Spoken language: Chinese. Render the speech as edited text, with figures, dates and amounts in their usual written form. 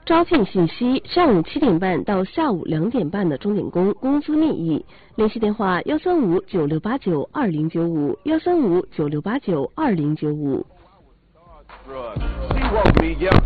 招聘信息：上午7点半到下午2点半的钟点工，工资密议。联系电话13596892095，13596892095。